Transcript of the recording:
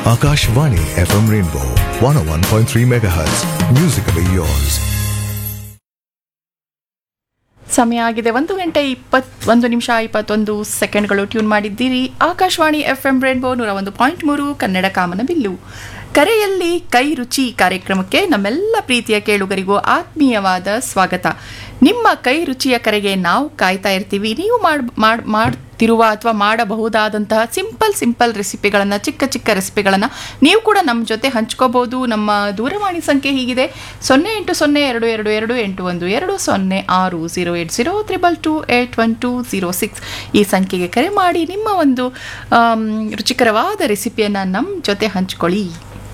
Akashvani FM Rainbow 101.3 MHz. Musically yours. ಸಮಯ ಆಗಿದೆ 1:21 tune ಮಾಡಿದ್ದೀರಿ. ಆಕಾಶವಾಣಿ FM ರೇನ್ಬೋ 101.3 ಕನ್ನಡ ಕಾಮನಬಿಲ್ಲು. ಕರೆಯಲ್ಲಿ ಕೈ ರುಚಿ ಕಾರ್ಯಕ್ರಮಕ್ಕೆ ನಮ್ಮೆಲ್ಲ ಪ್ರೀತಿಯ ಕೇಳುಗರಿಗೂ ಆತ್ಮೀಯವಾದ ಸ್ವಾಗತ. ನಿಮ್ಮ ಕೈ ರುಚಿಯ ಕರೆಗೆ ನಾವು ಕಾಯ್ತಾ ಇರ್ತೀವಿ. ನೀವು ಮಾಡ್ತಿರುವ ಅಥವಾ ಮಾಡಬಹುದಾದಂತಹ ಸಿಂಪಲ್ ರೆಸಿಪಿಗಳನ್ನು, ಚಿಕ್ಕ ರೆಸಿಪಿಗಳನ್ನು ನೀವು ಕೂಡ ನಮ್ಮ ಜೊತೆ ಹಂಚ್ಕೋಬಹುದು. ನಮ್ಮ ದೂರವಾಣಿ ಸಂಖ್ಯೆ ಹೀಗಿದೆ: 08022812608032281206. ಈ ಸಂಖ್ಯೆಗೆ ಕರೆ ಮಾಡಿ ನಿಮ್ಮ ಒಂದು ರುಚಿಕರವಾದ ರೆಸಿಪಿಯನ್ನು ನಮ್ಮ ಜೊತೆ ಹಂಚ್ಕೊಳ್ಳಿ.